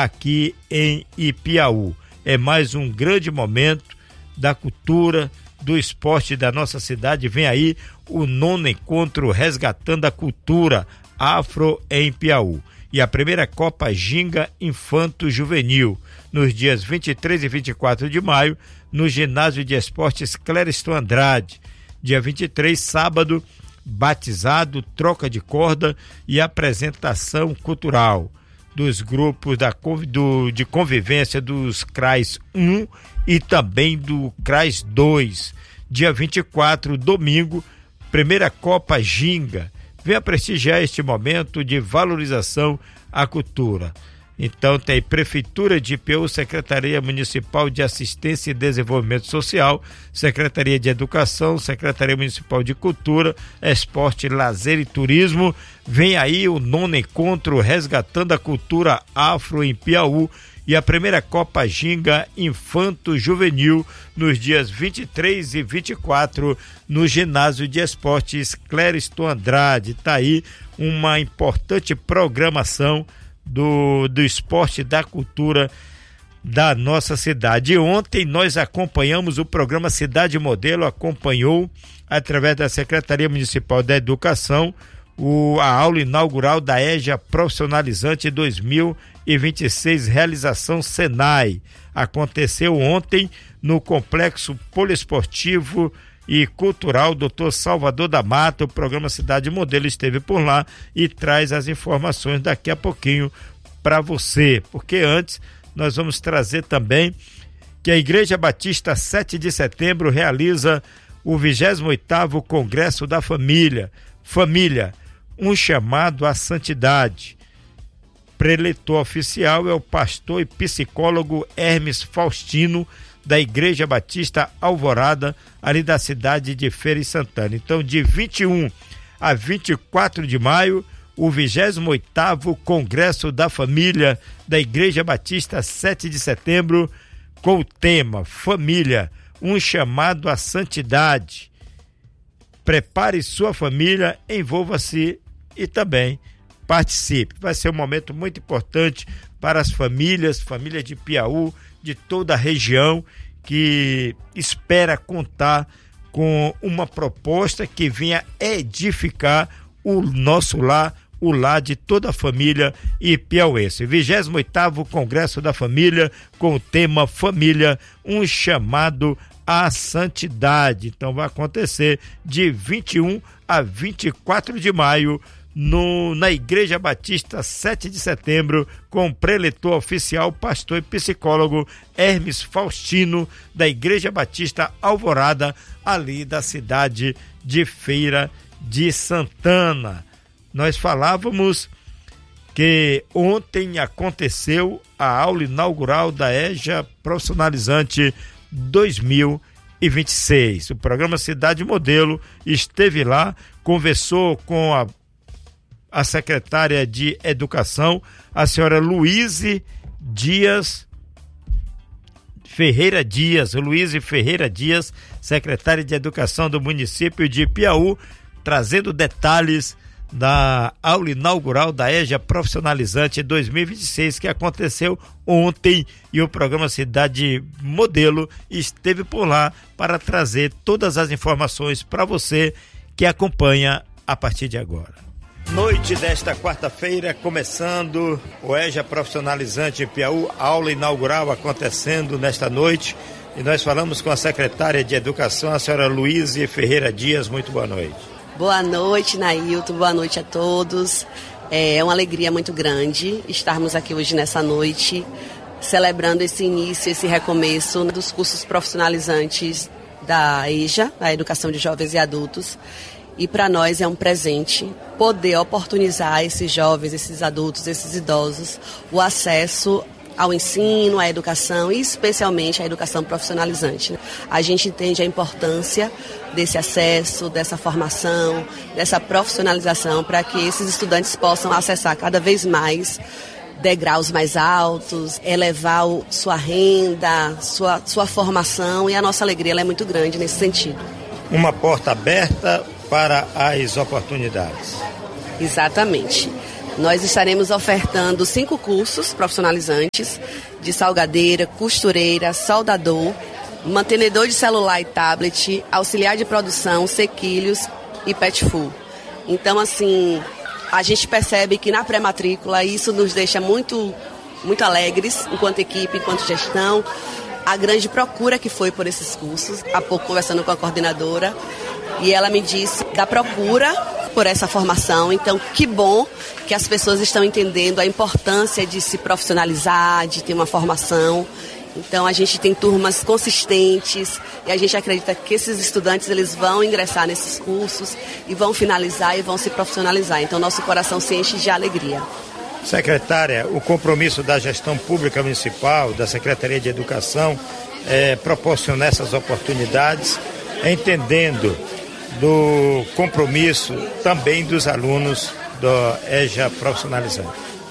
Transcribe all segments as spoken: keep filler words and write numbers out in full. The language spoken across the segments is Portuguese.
aqui em Ipiaú. É mais um grande momento da cultura, do esporte da nossa cidade. Vem aí o nono encontro Resgatando a Cultura Afro em Ipiaú. E a primeira Copa Ginga Infanto Juvenil, nos dias vinte e três e vinte e quatro de maio, no Ginásio de Esportes Clériston Andrade. Dia vinte e três, sábado, batizado, troca de corda e apresentação cultural dos grupos da, do, de convivência dos C R A S um e também do C R A S dois. Dia vinte e quatro, domingo, primeira Copa Ginga. Venha prestigiar este momento de valorização à cultura. Então tem Prefeitura de Ipiaú, Secretaria Municipal de Assistência e Desenvolvimento Social, Secretaria de Educação, Secretaria Municipal de Cultura, Esporte, Lazer e Turismo. Vem aí o nono encontro Resgatando a Cultura Afro em Ipiaú e a primeira Copa Ginga Infanto Juvenil nos dias vinte e três e vinte e quatro no Ginásio de Esportes Clériston Andrade. Tá aí uma importante programação do, do esporte, da cultura da nossa cidade. E ontem nós acompanhamos o programa Cidade Modelo, acompanhou através da Secretaria Municipal da Educação o, a aula inaugural da EJA Profissionalizante dois mil e vinte e seis, realização Senai. Aconteceu ontem no Complexo Poliesportivo e Cultural doutor Salvador da Mata. O programa Cidade Modelo esteve por lá e traz as informações daqui a pouquinho para você, porque antes nós vamos trazer também que a Igreja Batista sete de setembro realiza o vigésimo oitavo Congresso da Família. Família, um chamado à santidade. Preletor oficial é o pastor e psicólogo Hermes Faustino, da Igreja Batista Alvorada, ali da cidade de Feira de Santana. Então, de vinte e um a vinte e quatro de maio, o vigésimo oitavo Congresso da Família da Igreja Batista sete de setembro, com o tema Família, um chamado à santidade. Prepare sua família, envolva-se e também participe. Vai ser um momento muito importante para as famílias, família de Ipiaú, de toda a região, que espera contar com uma proposta que venha edificar o nosso lar, o lar de toda a família ipiauense. vigésimo oitavo Congresso da Família, com o tema Família, um chamado à santidade. Então vai acontecer de vinte e um a vinte e quatro de maio, No, na Igreja Batista sete de setembro, com o preletor oficial, pastor e psicólogo Hermes Faustino, da Igreja Batista Alvorada, ali da cidade de Feira de Santana. Nós falávamos que ontem aconteceu a aula inaugural da EJA Profissionalizante dois mil e vinte e seis. O programa Cidade Modelo esteve lá, conversou com a a secretária de Educação, a senhora Luíse Dias Ferreira Dias, Luíse Ferreira Dias, secretária de Educação do município de Ipiaú, trazendo detalhes da aula inaugural da EJA Profissionalizante dois mil e vinte e seis, que aconteceu ontem, e o programa Cidade Modelo esteve por lá para trazer todas as informações para você que acompanha a partir de agora. Noite desta quarta-feira, começando o EJA Profissionalizante Ipiaú, aula inaugural acontecendo nesta noite, e nós falamos com a secretária de Educação, a senhora Luíse Ferreira Dias. Muito boa noite. Boa noite, Nailton, boa noite a todos. É uma alegria muito grande estarmos aqui hoje nessa noite, celebrando esse início, esse recomeço dos cursos profissionalizantes da EJA, a Educação de Jovens e Adultos. E para nós é um presente poder oportunizar a esses jovens, esses adultos, esses idosos, o acesso ao ensino, à educação e especialmente à educação profissionalizante. A gente entende a importância desse acesso, dessa formação, dessa profissionalização, para que esses estudantes possam acessar cada vez mais degraus mais altos, elevar o, sua renda, sua, sua formação, e a nossa alegria ela é muito grande nesse sentido. Uma porta aberta para as oportunidades. Exatamente. Nós estaremos ofertando cinco cursos profissionalizantes de salgadeira, costureira, soldador, mantenedor de celular e tablet, auxiliar de produção, sequilhos e pet food. Então, assim, a gente percebe que na pré-matrícula isso nos deixa muito, muito alegres, enquanto equipe, enquanto gestão. A grande procura que foi por esses cursos, há pouco conversando com a coordenadora, e ela me disse da procura por essa formação. Então, que bom que as pessoas estão entendendo a importância de se profissionalizar, de ter uma formação. Então, a gente tem turmas consistentes e a gente acredita que esses estudantes eles vão ingressar nesses cursos e vão finalizar e vão se profissionalizar. Então, nosso coração se enche de alegria. Secretária, o compromisso da gestão pública municipal, da Secretaria de Educação, é proporcionar essas oportunidades, entendendo do compromisso também dos alunos do EJA Profissionalizante.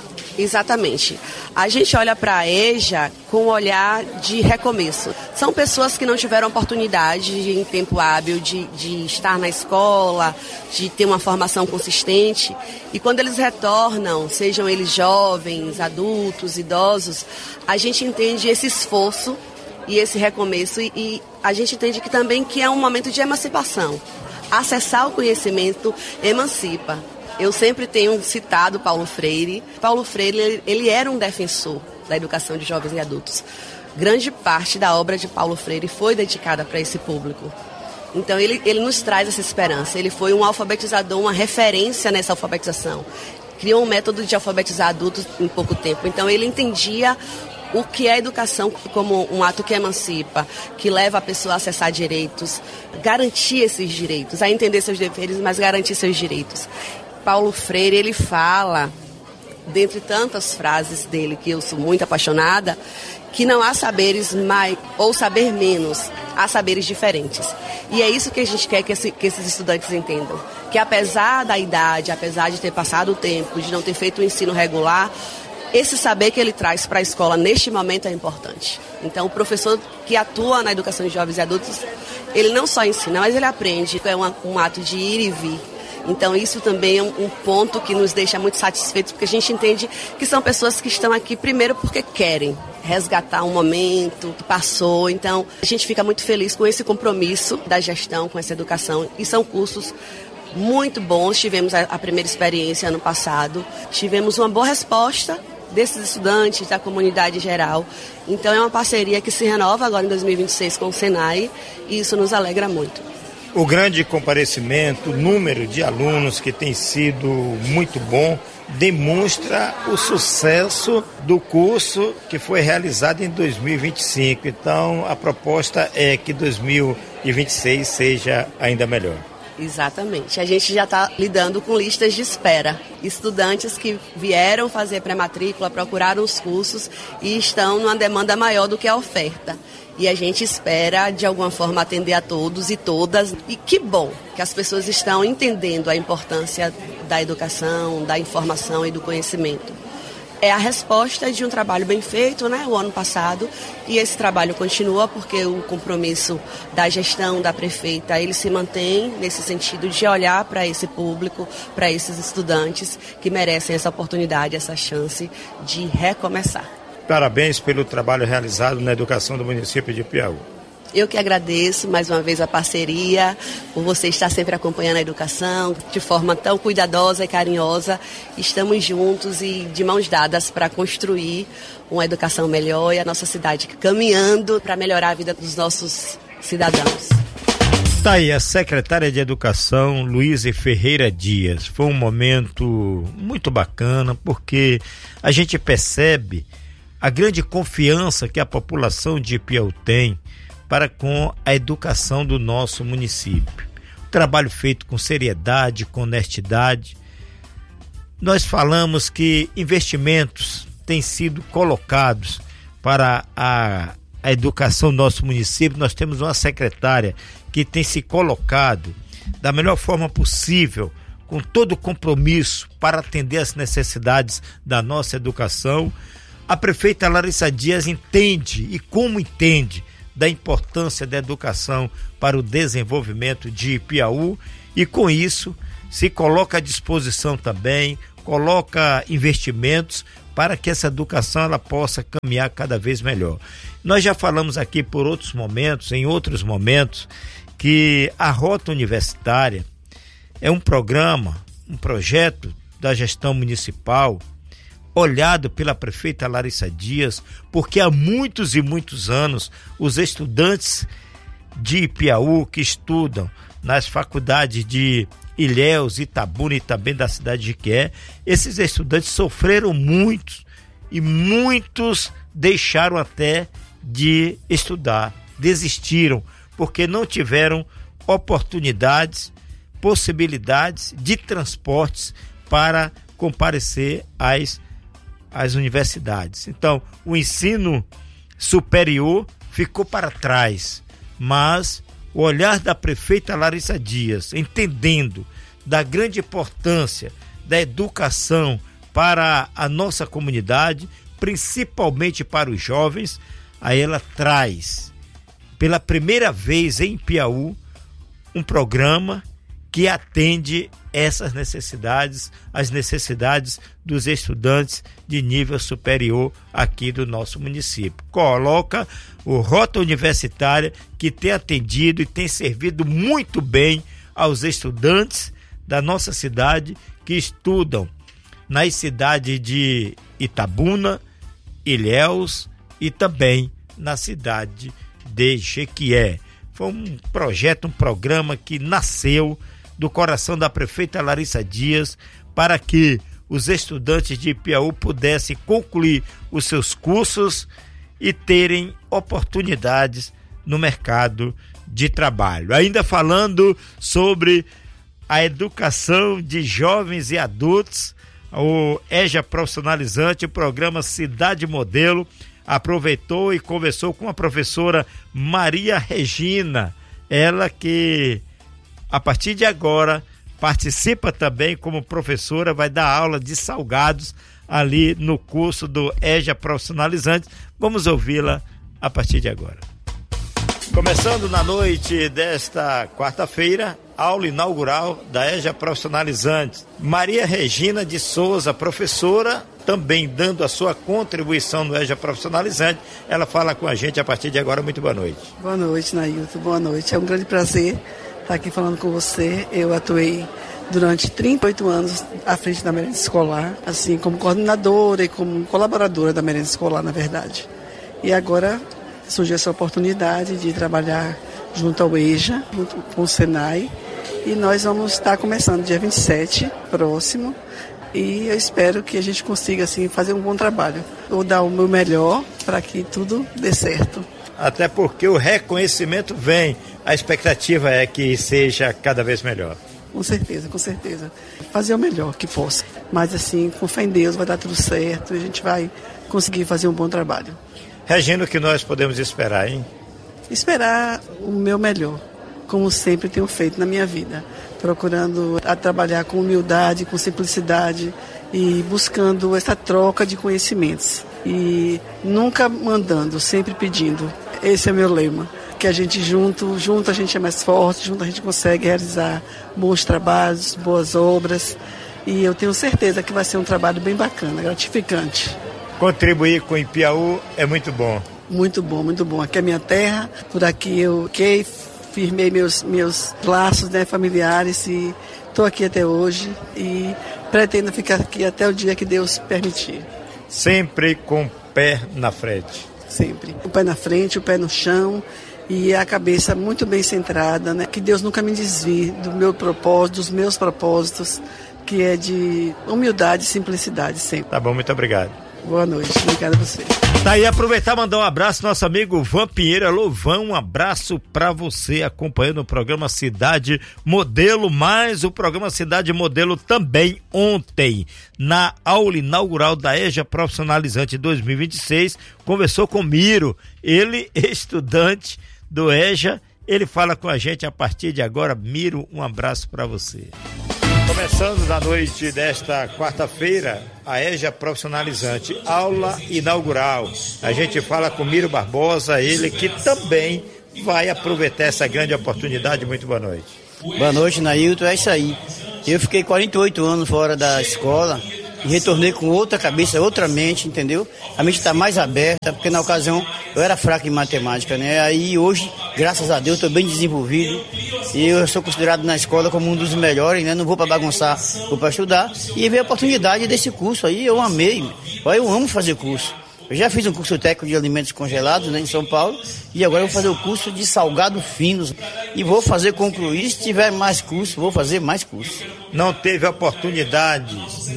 Exatamente. A gente olha para a EJA com um olhar de recomeço. São pessoas que não tiveram oportunidade de, em tempo hábil de, de estar na escola, de ter uma formação consistente. E quando eles retornam, sejam eles jovens, adultos, idosos, a gente entende esse esforço e esse recomeço. E, e a gente entende que também que é um momento de emancipação. Acessar o conhecimento emancipa. Eu sempre tenho citado Paulo Freire. Paulo Freire, ele, ele era um defensor da educação de jovens e adultos. Grande parte da obra de Paulo Freire foi dedicada para esse público. Então, ele, ele nos traz essa esperança. Ele foi um alfabetizador, uma referência nessa alfabetização. Criou um método de alfabetizar adultos em pouco tempo. Então, ele entendia o que é a educação como um ato que emancipa, que leva a pessoa a acessar direitos, garantir esses direitos, a entender seus deveres, mas garantir seus direitos. Paulo Freire, ele fala, dentre tantas frases dele que eu sou muito apaixonada, que não há saberes mais ou saber menos, há saberes diferentes. E é isso que a gente quer que, esse, que esses estudantes entendam, que apesar da idade, apesar de ter passado o tempo, de não ter feito o ensino regular, esse saber que ele traz para a escola neste momento é importante. Então, o professor que atua na educação de jovens e adultos, ele não só ensina, mas ele aprende, é uma, um ato de ir e vir. Então, isso também é um ponto que nos deixa muito satisfeitos, porque a gente entende que são pessoas que estão aqui primeiro porque querem resgatar um momento que passou. Então, a gente fica muito feliz com esse compromisso da gestão, com essa educação. E são cursos muito bons. Tivemos a, a primeira experiência ano passado. Tivemos uma boa resposta desses estudantes, da comunidade geral. Então, é uma parceria que se renova agora em dois mil e vinte e seis com o Senai e isso nos alegra muito. O grande comparecimento, o número de alunos que tem sido muito bom, demonstra o sucesso do curso que foi realizado em dois mil e vinte e cinco. Então, a proposta é que dois mil e vinte e seis seja ainda melhor. Exatamente. A gente já está lidando com listas de espera. Estudantes que vieram fazer pré-matrícula, procuraram os cursos e estão numa demanda maior do que a oferta. E a gente espera, de alguma forma, atender a todos e todas. E que bom que as pessoas estão entendendo a importância da educação, da informação e do conhecimento. É a resposta de um trabalho bem feito, né, o ano passado, e esse trabalho continua porque o compromisso da gestão, da prefeita, ele se mantém nesse sentido de olhar para esse público, para esses estudantes que merecem essa oportunidade, essa chance de recomeçar. Parabéns pelo trabalho realizado na educação do município de Piauí. Eu que agradeço mais uma vez a parceria, por você estar sempre acompanhando a educação de forma tão cuidadosa e carinhosa. Estamos juntos e de mãos dadas para construir uma educação melhor e a nossa cidade caminhando para melhorar a vida dos nossos cidadãos. Está aí a secretária de Educação, Luísa Ferreira Dias. Foi um momento muito bacana porque a gente percebe a grande confiança que a população de Piauí tem para com a educação do nosso município. Trabalho feito com seriedade, com honestidade. Nós falamos que investimentos têm sido colocados para a, a educação do nosso município. Nós temos uma secretária que tem se colocado da melhor forma possível, com todo o compromisso para atender as necessidades da nossa educação. A prefeita Larissa Dias entende, e como entende, da importância da educação para o desenvolvimento de Piauí e com isso se coloca à disposição também coloca investimentos para que essa educação ela possa caminhar cada vez melhor. Nós já falamos aqui por outros momentos, em outros momentos, que a Rota Universitária é um programa, um projeto da gestão municipal olhado pela prefeita Larissa Dias, porque há muitos e muitos anos os estudantes de Ipiaú que estudam nas faculdades de Ilhéus, Itabuna e também da cidade de Jequié, esses estudantes sofreram muito e muitos deixaram até de estudar, desistiram, porque não tiveram oportunidades, possibilidades de transportes para comparecer às, às universidades. Então, o ensino superior ficou para trás, mas o olhar da prefeita Larissa Dias, entendendo da grande importância da educação para a nossa comunidade, principalmente para os jovens, aí ela traz, pela primeira vez em Ipiaú, um programa que atende essas necessidades, as necessidades dos estudantes de nível superior aqui do nosso município. Coloca o Rota Universitária, que tem atendido e tem servido muito bem aos estudantes da nossa cidade que estudam nas cidades de Itabuna, Ilhéus e também na cidade de Jequié. Foi um projeto, um programa que nasceu do coração da prefeita Larissa Dias para que os estudantes de Ipiaú pudessem concluir os seus cursos e terem oportunidades no mercado de trabalho. Ainda falando sobre a educação de jovens e adultos, o EJA Profissionalizante, o programa Cidade Modelo, aproveitou e conversou com a professora Maria Regina, ela que a partir de agora participa também como professora, vai dar aula de salgados ali no curso do EJA Profissionalizante. Vamos ouvi-la a partir de agora. Começando na noite desta quarta-feira, aula inaugural da EJA Profissionalizante. Maria Regina de Souza, professora, também dando a sua contribuição no EJA Profissionalizante. Ela fala com a gente a partir de agora. Muito boa noite. Boa noite, Nailton. Boa noite. É um grande prazer estar aqui falando com você. Eu atuei durante trinta e oito anos à frente da merenda escolar, assim como coordenadora e como colaboradora da merenda escolar, na verdade. E agora surgiu essa oportunidade de trabalhar junto ao EJA, junto com o Senai, e nós vamos estar começando dia vinte e sete, próximo, e eu espero que a gente consiga assim, fazer um bom trabalho. Vou dar o meu melhor para que tudo dê certo. Até porque o reconhecimento vem, a expectativa é que seja cada vez melhor. Com certeza, com certeza. Fazer o melhor que possa. Mas assim, com fé em Deus, vai dar tudo certo e a gente vai conseguir fazer um bom trabalho. Regina, o que nós podemos esperar, hein? Esperar o meu melhor, como sempre tenho feito na minha vida. Procurando a trabalhar com humildade, com simplicidade e buscando essa troca de conhecimentos. E nunca mandando, sempre pedindo. Esse é o meu lema. Que a gente junto, junto a gente é mais forte, junto a gente consegue realizar bons trabalhos, boas obras. E eu tenho certeza que vai ser um trabalho bem bacana, gratificante. Contribuir com o Ipiaú é muito bom. Muito bom, muito bom. Aqui é a minha terra, por aqui eu que firmei meus, meus laços, né, familiares e estou aqui até hoje e pretendo ficar aqui até o dia que Deus permitir. Sempre com o pé na frente. Sempre. O pé na frente, o pé no chão e a cabeça muito bem centrada, né? Que Deus nunca me desvie do meu propósito, dos meus propósitos, que é de humildade e simplicidade sempre. Tá bom, muito obrigado. Boa noite, obrigado a você. Tá aí, aproveitar e mandar um abraço ao nosso amigo Van Pinheiro. Alô, Van, um abraço pra você acompanhando o programa Cidade Modelo, mais o programa Cidade Modelo também ontem, na aula inaugural da EJA Profissionalizante dois mil e vinte e seis, conversou com Miro, ele estudante do EJA, ele fala com a gente a partir de agora. Miro, um abraço pra você. Começando na noite desta quarta-feira, a EJA Profissionalizante, aula inaugural. A gente fala com Miro Barbosa, ele que também vai aproveitar essa grande oportunidade. Muito boa noite. Boa noite, Nailton. É isso aí. Eu fiquei quarenta e oito anos fora da escola e retornei com outra cabeça, outra mente, entendeu? A mente está mais aberta, porque na ocasião eu era fraco em matemática, né? Aí hoje, graças a Deus, estou bem desenvolvido e eu sou considerado na escola como um dos melhores, né? Não vou para bagunçar, vou para estudar. E veio a oportunidade desse curso aí, eu amei. Eu amo fazer curso. Eu já fiz um curso técnico de alimentos congelados, né, em São Paulo, e agora eu vou fazer o curso de salgado finos. E vou fazer concluir, se tiver mais curso, vou fazer mais curso. Não teve oportunidade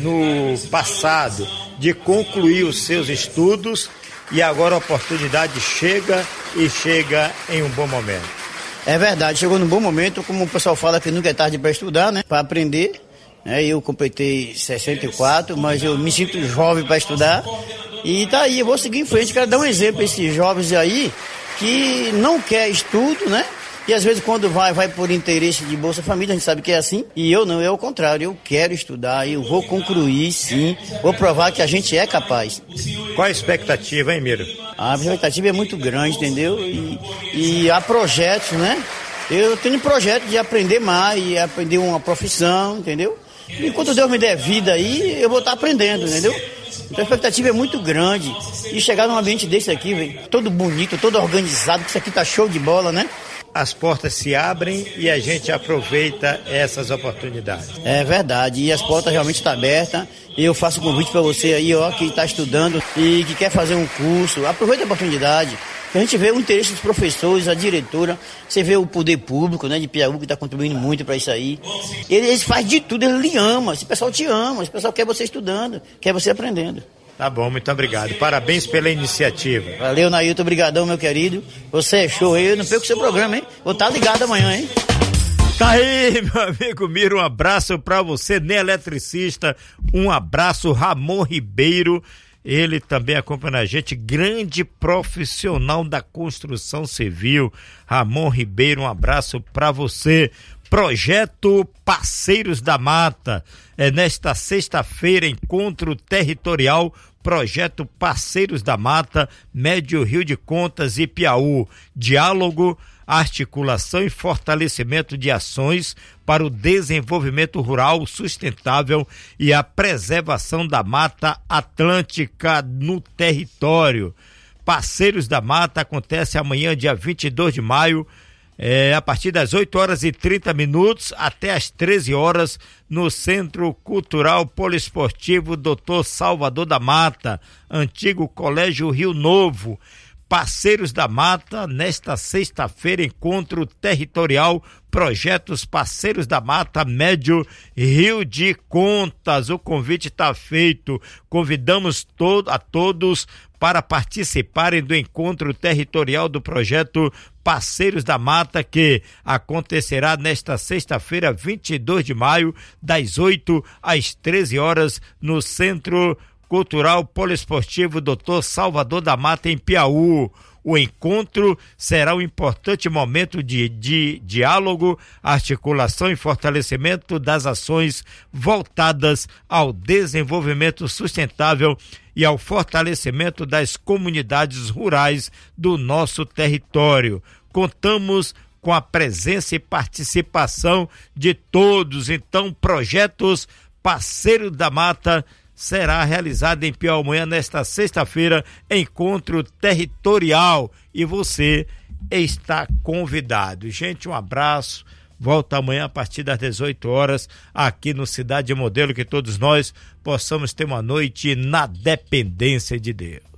no passado de concluir os seus estudos e agora a oportunidade chega e chega em um bom momento. É verdade, chegou num bom momento, como o pessoal fala que nunca é tarde para estudar, né, para aprender. Né, eu completei sessenta e quatro, mas eu me sinto jovem para estudar. E tá aí, eu vou seguir em frente, quero dar um exemplo a esses jovens aí que não quer estudo, né? E às vezes quando vai, vai por interesse de Bolsa Família, a gente sabe que é assim. E eu não, é o contrário, eu quero estudar, eu vou concluir sim, vou provar que a gente é capaz. Qual a expectativa, hein, Miro? A expectativa é muito grande, entendeu? E, e há projetos, né? Eu tenho projeto de aprender mais, e aprender uma profissão, entendeu? E quando Deus me der vida aí, eu vou estar aprendendo, entendeu? Então a expectativa é muito grande. E chegar num ambiente desse aqui, véio, todo bonito, todo organizado, que isso aqui tá show de bola, né? As portas se abrem e a gente aproveita essas oportunidades. É verdade, e as portas realmente estão abertas. Eu faço um convite para você aí, ó, que está estudando e que quer fazer um curso. Aproveita a oportunidade. A gente vê o interesse dos professores, a diretora, você vê o poder público, né, de Piauí, que está contribuindo muito para isso aí. Eles, eles fazem de tudo, eles lhe amam, esse pessoal te ama, esse pessoal quer você estudando, quer você aprendendo. Tá bom, muito obrigado. Parabéns pela iniciativa. Valeu, Nailton, obrigadão, meu querido. Você é show aí, eu não perco o seu programa, hein? Vou estar ligado amanhã, hein? Tá aí, meu amigo Miro, um abraço para você, nem eletricista, um abraço, Ramon Ribeiro. Ele também acompanha a gente, grande profissional da construção civil. Ramon Ribeiro, um abraço para você. Projeto Parceiros da Mata. É nesta sexta-feira, encontro territorial, Projeto Parceiros da Mata, Médio Rio de Contas e Piauí. Diálogo, articulação e fortalecimento de ações para o desenvolvimento rural sustentável e a preservação da Mata Atlântica no território. Parceiros da Mata acontece amanhã, dia vinte e dois de maio, é, a partir das oito horas e trinta minutos até as treze horas, no Centro Cultural Poliesportivo doutor Salvador da Mata, antigo Colégio Rio Novo. Parceiros da Mata, nesta sexta-feira, encontro territorial, projetos Parceiros da Mata, Médio Rio de Contas. O convite está feito. Convidamos todo, a todos para participarem do encontro territorial do projeto Parceiros da Mata, que acontecerá nesta sexta-feira, vinte e dois de maio, das oito às treze horas, no Centro Cultural Poliesportivo doutor Salvador da Mata, em Piauí. O encontro será um importante momento de, de diálogo, articulação e fortalecimento das ações voltadas ao desenvolvimento sustentável e ao fortalecimento das comunidades rurais do nosso território. Contamos com a presença e participação de todos. Então, projetos Parceiros da Mata será realizado em Piauí amanhã, nesta sexta-feira, encontro territorial, e você está convidado. Gente, um abraço, volta amanhã a partir das dezoito horas aqui no Cidade Modelo, que todos nós possamos ter uma noite na dependência de Deus.